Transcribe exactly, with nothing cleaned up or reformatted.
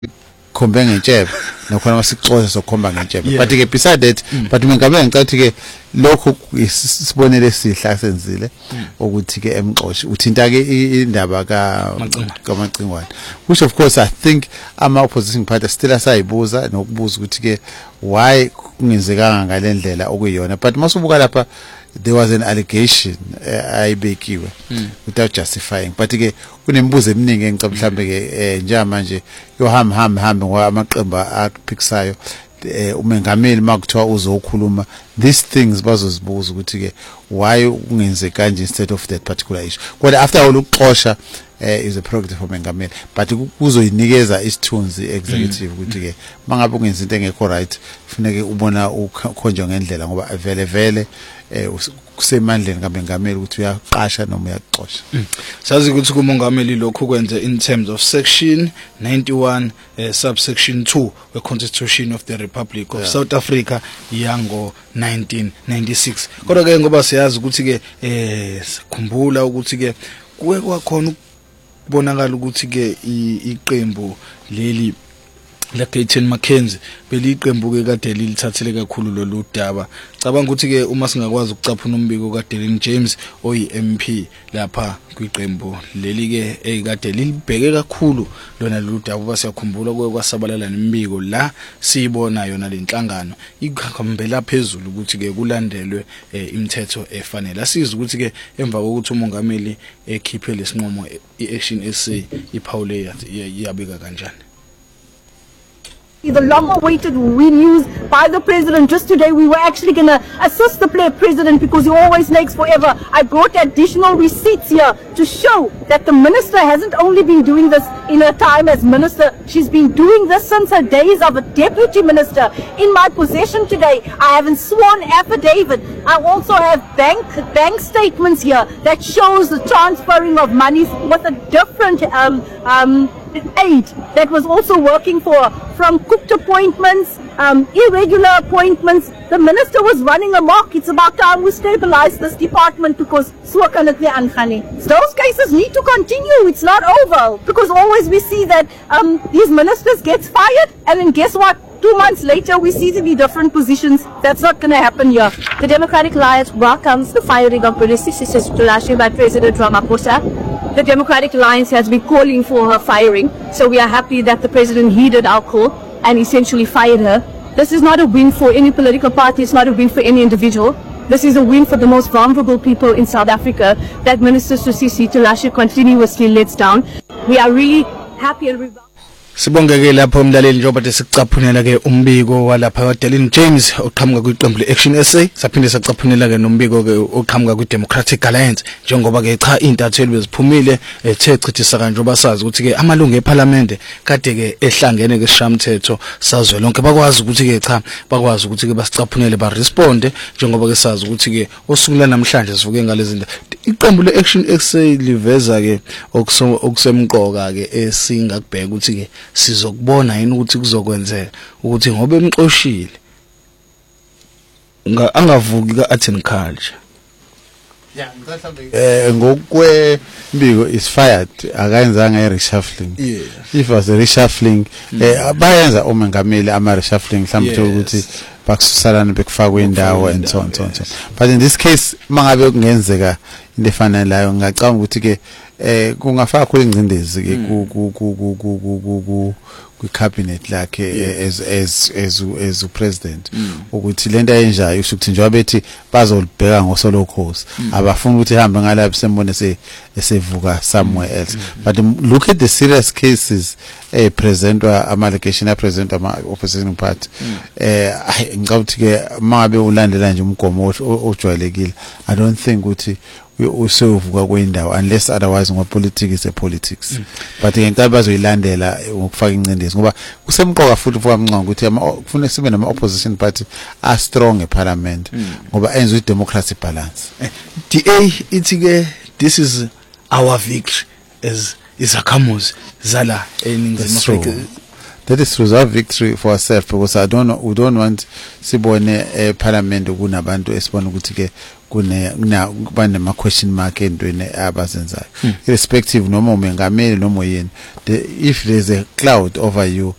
khombe ngetshebe nokhona masixoxe sokhomba ngetshebe but ke beside that but mengabe ngicathi ke lokho sibonele sihla senzile ukuthi ke emxoshi uthinta ke indaba ka kaMacingwane which of course I think ama opposition parties still asayibuza nokubuza ukuthi ke why kungenzekanga ngalendlela okuyiyona but masubuka lapha there was an allegation ayibekiwe without justifying but ke kunembuzo eminingi engicabanga mhlambe ke nje manje yohamba hamba hamba ngoamaqemba aphikisayo umengameli makuthiwa uzokhuluma these things bazozibuza ukuthi ke why ungenze kanje instead of that particular issue kodwa after all ukuxosha is a prerogative for mengameli but kuzoyinikeza isithunzi executive ukuthi ke mangabe ungenza into engekho right kufanele ubona ukhonjwa ngendlela ngoba vele vele kusemandleni kaMengameli ukuthi uyaqasha noma uyaxosha sazi ukuthi kumongameli lokho kwenze in terms of section ninety-one uh, subsection two we Constitution of the Republic of yeah. South Africa yango nineteen ninety-six kodwa ke ngoba siyazi ukuthi ke eh sikhumbula ukuthi ke kuwe kwakhona ukubonakala ukuthi ke iqembu leli la Gayton Mackenzie beliqembu ke kade lilithathele kakhulu lolu daba cabanga ukuthi ke uma singakwazi ukucaphuna umbiko kaDelin James oyi M P lapha kwiqembu leli ke ekade lilibheke kakhulu lona lolu daba basiyakhumbula kuye kwasabalala nemibiko la siyibona yona lenhlangano ikhambela phezulu ukuthi ke kulandelwe imithetho efanele asiza ukuthi ke emva kokuthi umongameli ekhiphe lesinqumo iAction S A iphawule yabika kanjani. The long-awaited renews by the president. Just today we were actually going to assist the president because he always makes forever. I brought additional receipts here to show that the minister hasn't only been doing this in her time as minister, she's been doing this since her days of a deputy minister. In my possession today, I have a sworn affidavit. I also have bank bank statements here that shows the transferring of money with a different um, um, aid that was also working for, from cooked appointments, um, irregular appointments. The minister was running amok. It's about time we stabilize this department because those cases need to continue. It's not over because always we see that um, these ministers get fired and then guess what? Two months later, we see to be different positions. That's not going to happen here. The Democratic Alliance welcomes the firing of Predecessor Tulashi by President Ramaphosa. The Democratic Alliance has been calling for her firing, so we are happy that the President heeded our call and essentially fired her. This is not a win for any political party, it's not a win for any individual. This is a win for the most vulnerable people in South Africa that Minister Sosisi Tulashi continuously lets down. We are really happy and revolted. Sibongeke lapho umlaleli njengoba sesicaphunela ke umbiko walapha kaDelin James oqhamuka kwiqembu leAction S A saphinde sacaphunela ke nombiko ke oqhamuka kwiDemocratic Alliance njengoba ke cha intatheli beziphumile ethe chithisa kanjoba sazi ukuthi ke amalungu eParliament kade ke ehlangene ke sishamthetho sazwe lonke bakwazi ukuthi ke cha bakwazi ukuthi ke basicaphunele ba responde njengoba ke sazi ukuthi ke osukula namhlanje sivuke ngalezi zinto iqembu leAction S A liveza ke okusemqoka ke esingakubheka ukuthi ke sizokubona yini ukuthi kuzokwenzeka ukuthi ngoba emxoshile nga angavuki ka art and culture yeah ngicabanga eh ngokwe mbiko is fired akayenzanga i reshuffling if was a reshuffling eh bayenza umengameli ama reshuffling mhlawumbe ukuthi bakususalana bekufakwe indawo and so on so on but in this case mangabe kungenzeka into efaneleyo ngicabanga ukuthi ke eh kungafaka khulu ingcindezi ke ku ku ku ku ku ku ku cabinet lakhe as as as as president ukuthi lento ayenjayo usho ukuthi njengoba bethi bazolibheka ngosolokhosi abafuna ukuthi ihambe ngalapha sembone se esevuka somewhere else but look at the serious cases eh presentwa ama allegation a present ama opposition party eh ngicabanga ukuthi ke mangabe ulandela nje umgomo ojwayelekile I don't think ukuthi usevuka kwindawo unless otherwise ngoba politics is a politics mm. but ngicela bazoyilandela ngokufaka incindezi ngoba kusemqoka futhi fukamnqongo ukuthi kufanele sibe nama opposition party are strong eParliament ngoba enza i democracy balance D A ithi ke this is our victory as izakhamuzi zala eningizimu Afrika. That is to reserve victory for ourselves because I don't know, we don't want sibone eh, Parliament kunabantu esibona ukuthi ke kune kuba nema question mark entweni abazenzayo irrespective noma umengameli noma yini if there's a cloud over you